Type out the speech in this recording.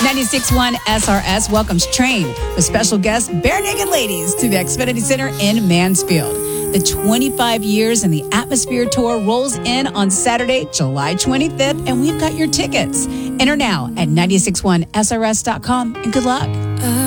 96.1 SRS welcomes Train with special guest Bare Naked Ladies to the Xfinity Center in Mansfield. The 25 years in the Atmosphere Tour rolls in on Saturday, July 25th, and we've got your tickets. Enter now at 961SRS.com, and good luck.